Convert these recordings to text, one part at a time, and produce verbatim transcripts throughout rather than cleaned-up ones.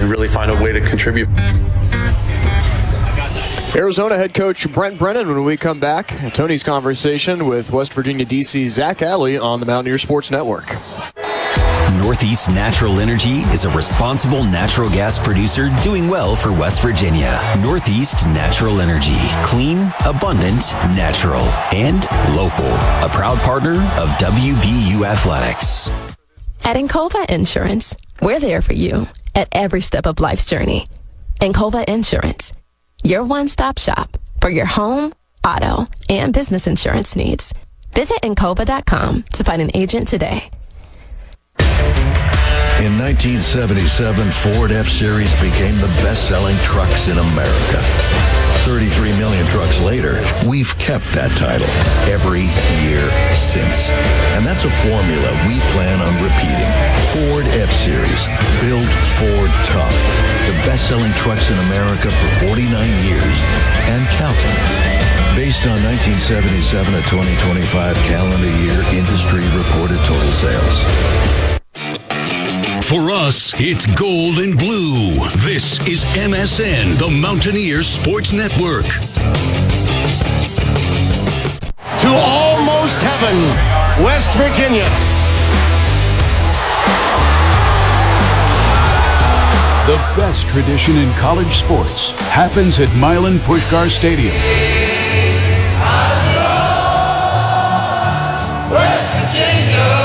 really find a way to contribute. Arizona head coach Brent Brennan when we come back. Tony's conversation with West Virginia D C Zach Alley on the Mountaineer Sports Network. Northeast Natural Energy is a responsible natural gas producer doing well for West Virginia. Northeast Natural Energy. Clean, abundant, natural, and local. A proud partner of W V U Athletics. At Encova Insurance, we're there for you at every step of life's journey. Encova Insurance, your one-stop shop for your home, auto, and business insurance needs. Visit Encova dot com to find an agent today. In nineteen seventy-seven, Ford F-Series became the best-selling trucks in America. thirty-three million trucks later, we've kept that title every year since. And that's a formula we plan on repeating. Ford F-Series, built Ford tough. The best-selling trucks in America for forty-nine years and counting. Based on nineteen seventy-seven to twenty twenty-five calendar year industry reported total sales. For us, it's gold and blue. This is M S N, the Mountaineer Sports Network. To almost heaven, West Virginia. The best tradition in college sports happens at Milan Puskar Stadium. West Virginia.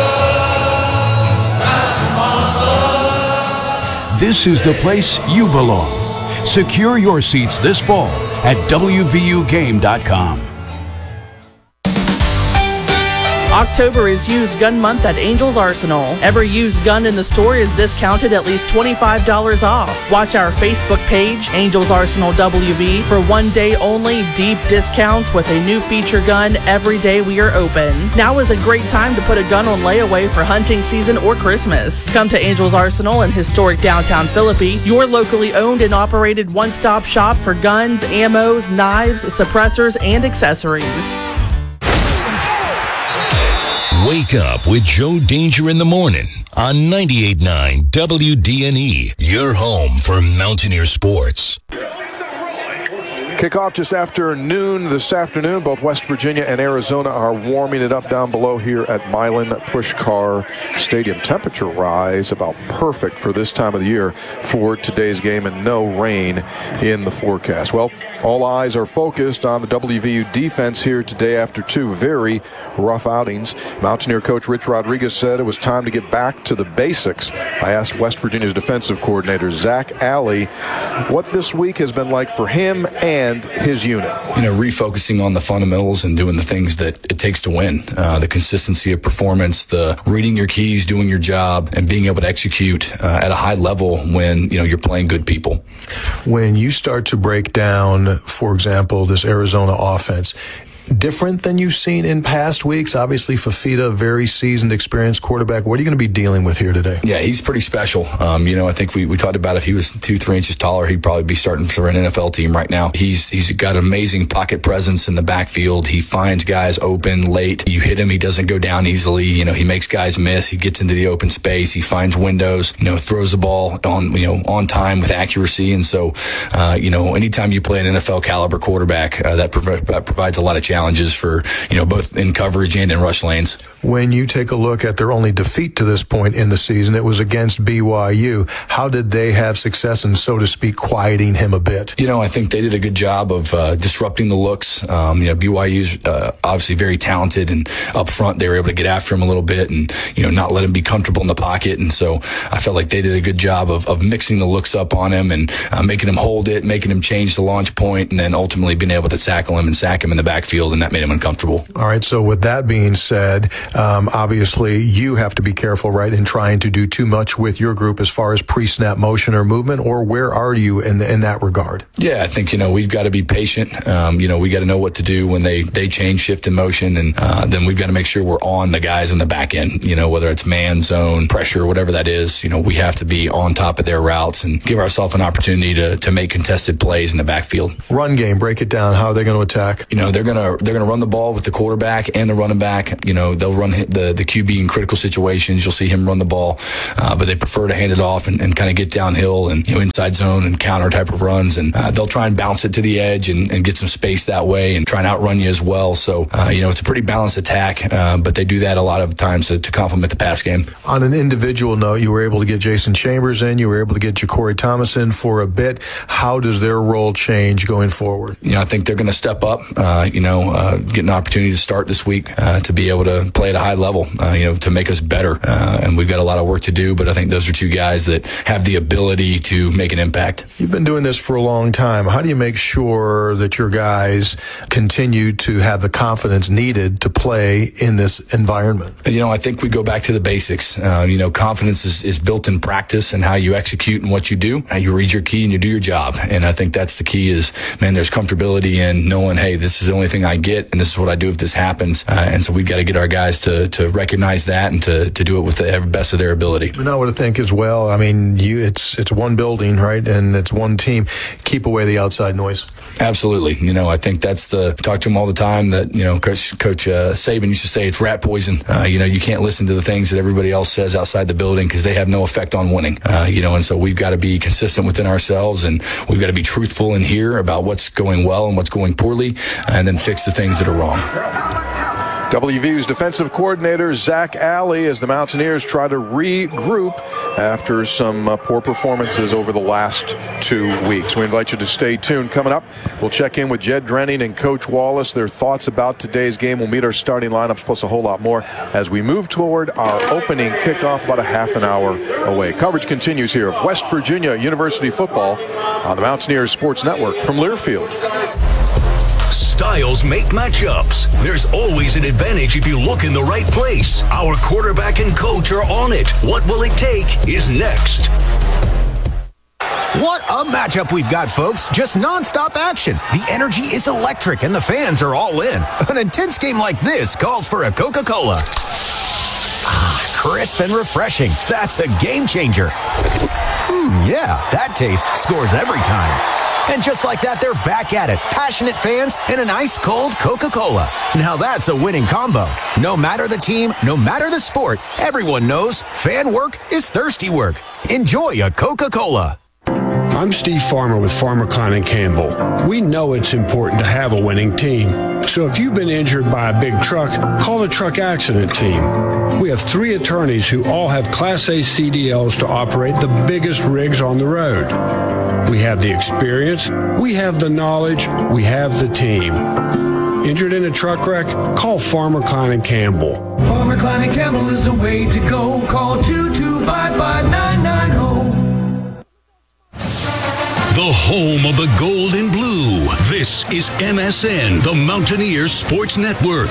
This is the place you belong. Secure your seats this fall at W V U game dot com. October is Used Gun Month at Angels Arsenal. Every used gun in the store is discounted at least twenty-five dollars off. Watch our Facebook page, Angels Arsenal W V, for one day only deep discounts with a new feature gun every day we are open. Now is a great time to put a gun on layaway for hunting season or Christmas. Come to Angels Arsenal in historic downtown Philippi, your locally owned and operated one-stop shop for guns, ammos, knives, suppressors, and accessories. Wake up with Joe Danger in the morning on ninety-eight point nine W D N E, your home for Mountaineer sports. Kickoff just after noon this afternoon. Both West Virginia and Arizona are warming it up down below here at Milan Puskar Stadium. Temperature rise about perfect for this time of the year for today's game, and no rain in the forecast. Well, all eyes are focused on the W V U defense here today after two very rough outings. Mountaineer coach Rich Rodriguez said it was time to get back to the basics. I asked West Virginia's defensive coordinator, Zach Alley, what this week has been like for him and his unit. You know, refocusing on the fundamentals and doing the things that it takes to win. Uh, the consistency of performance, the reading your keys, doing your job, and being able to execute uh, at a high level when, you know, you're playing good people. When you start to break down, for example, this Arizona offense, different than you've seen in past weeks? Obviously, Fafita, very seasoned, experienced quarterback. What are you going to be dealing with here today? Yeah, he's pretty special. Um, you know, I think we, we talked about if he was two, three inches taller, he'd probably be starting for an N F L team right now. He's He's got amazing pocket presence in the backfield. He finds guys open late. You hit him, he doesn't go down easily. You know, he makes guys miss. He gets into the open space. He finds windows, you know, throws the ball on, you know, on time with accuracy. And so, uh, you know, anytime you play an N F L caliber quarterback, uh, that, prov- that provides a lot of challenges for, you know, both in coverage and in rush lanes. When you take a look at their only defeat to this point in the season, it was against B Y U. How did they have success in, so to speak, quieting him a bit? You know, I think they did a good job of uh, disrupting the looks. Um, you know, B Y U's uh, obviously very talented, and up front they were able to get after him a little bit and, you know, not let him be comfortable in the pocket. And so I felt like they did a good job of, of mixing the looks up on him and uh, making him hold it, making him change the launch point, and then ultimately being able to tackle him and sack him in the backfield, and that made him uncomfortable. All right, so with that being said, um, obviously you have to be careful, right, in trying to do too much with your group as far as pre-snap motion or movement, or where are you in the, in that regard? Yeah, I think, you know, we've got to be patient. Um, you know, we got to know what to do when they, they change, shift in motion, and uh, then we've got to make sure we're on the guys in the back end, you know, whether it's man, zone, pressure, whatever that is. You know, we have to be on top of their routes and give ourselves an opportunity to, to make contested plays in the backfield. Run game, break it down. How are they going to attack? You know, they're going to gonna they're gonna run the ball with the quarterback and the running back. You know, they'll run the the Q B in critical situations. You'll see him run the ball, uh, but they prefer to hand it off and, and kind of get downhill and, you know, inside zone and counter type of runs. And uh, they'll try and bounce it to the edge and, and get some space that way and try and outrun you as well. So uh, you know, it's a pretty balanced attack, uh, but they do that a lot of times to, to complement the pass game. On an individual note, you were able to get Jason Chambers in. You were able to get Ja'Cory Thomas in for a bit. How does their role change going forward? You know, I think they're going to step up, uh, you know, uh, get an opportunity to start this week uh, to be able to play at a high level, uh, you know, to make us better. Uh, and we've got a lot of work to do, but I think those are two guys that have the ability to make an impact. You've been doing this for a long time. How do you make sure that your guys continue to have the confidence needed to play in this environment? You know, I think we go back to the basics. Uh, you know, confidence is, is built in practice and how you execute and what you do. How you read your key and you do your job. And I think that's the key is, man, there's comfortability in knowing, hey, this is the only thing I get and this is what I do if this happens. Uh, and so we've got to get our guys to, to recognize that and to, to do it with the best of their ability. And I would think as well, I mean, you it's it's one building, right? And it's one team. Keep away the outside noise. Absolutely. You know, I think that's the, I talk to him all the time that, you know, Coach, Coach uh, Saban used to say it's rat poison. Uh, you know, you can't listen to the things that everybody else says outside the building because they have no effect on winning. Uh, you know, and so we've got to be consistent within ourselves and we've got to be truthful in here about what's going well and what's going poorly and then fix the things that are wrong. W V U's defensive coordinator, Zach Alley, as the Mountaineers try to regroup after some uh, poor performances over the last two weeks. We invite you to stay tuned. Coming up, we'll check in with Jed Drenning and Coach Wallace, their thoughts about today's game. We'll meet our starting lineups plus a whole lot more as we move toward our opening kickoff about a half an hour away. Coverage continues here of West Virginia University football on the Mountaineers Sports Network from Learfield. Styles make matchups. There's always an advantage if you look in the right place. Our quarterback and coach are on it. What will it take is next. What a matchup we've got, folks. Just nonstop action. The energy is electric and the fans are all in. An intense game like this calls for a Coca-Cola. Ah, crisp and refreshing. That's a game changer. Hmm, yeah, that taste scores every time. And just like that, they're back at it. Passionate fans and an ice-cold Coca-Cola. Now that's a winning combo. No matter the team, no matter the sport, everyone knows fan work is thirsty work. Enjoy a Coca-Cola. I'm Steve Farmer with Farmer Klein and Campbell. We know it's important to have a winning team. So if you've been injured by a big truck, call the truck accident team. We have three attorneys who all have Class A C D Ls to operate the biggest rigs on the road. We have the experience, we have the knowledge, we have the team. Injured in a truck wreck? Call Farmer Klein and Campbell. Farmer Klein and Campbell is the way to go. Call two two five five nine nine zero. The home of the gold and blue. This is M S N, the Mountaineers Sports Network.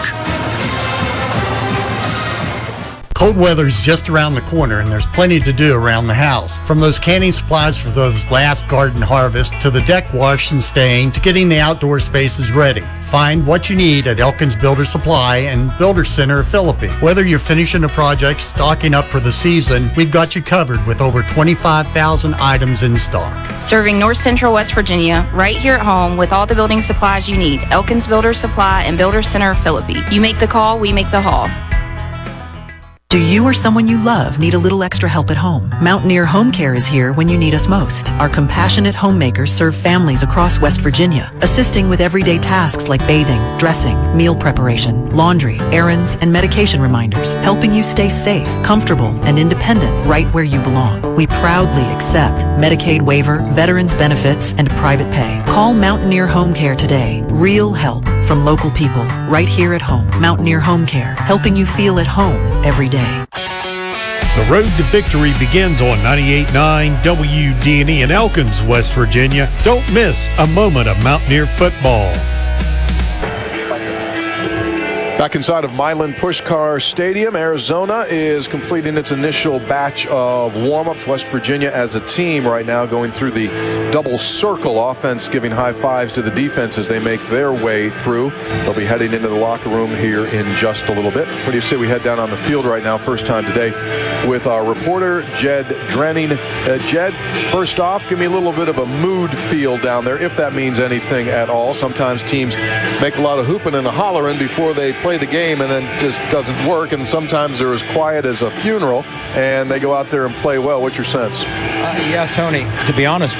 Cold weather's just around the corner, and there's plenty to do around the house. From those canning supplies for those last garden harvests to the deck wash and staying to getting the outdoor spaces ready. Find what you need at Elkins Builder Supply and Builder Center of Philippi. Whether you're finishing a project, stocking up for the season, we've got you covered with over twenty-five thousand items in stock. Serving North Central West Virginia, right here at home with all the building supplies you need. Elkins Builder Supply and Builder Center of Philippi. You make the call, we make the haul. Do you or someone you love need a little extra help at home? Mountaineer Home Care is here when you need us most. Our compassionate homemakers serve families across West Virginia, assisting with everyday tasks like bathing, dressing, meal preparation, laundry, errands, and medication reminders, helping you stay safe, comfortable, and independent right where you belong. We proudly accept Medicaid waiver, veterans benefits, and private pay. Call Mountaineer Home Care today. Real help from local people right here at home. Mountaineer Home Care, helping you feel at home every day. The road to victory begins on ninety-eight point nine W D N E in Elkins, West Virginia. Don't miss a moment of Mountaineer football. Back inside of Milan Pushkar Stadium, Arizona is completing its initial batch of warm-ups. West Virginia as a team right now going through the double circle offense, giving high fives to the defense as they make their way through. They'll be heading into the locker room here in just a little bit. What do you say we head down on the field right now, first time today, with our reporter, Jed Drenning. Uh, Jed, first off, give me a little bit of a mood feel down there, if that means anything at all. Sometimes teams make a lot of hooping and a hollering before they play the game, and then just doesn't work. And sometimes they're as quiet as a funeral, and they go out there and play well. What's your sense? Uh, yeah, Tony, to be honest,